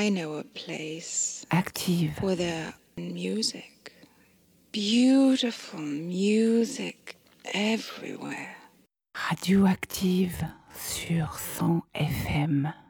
I know a place Active. where there music, beautiful music everywhere. Radioactive sur 100 FM.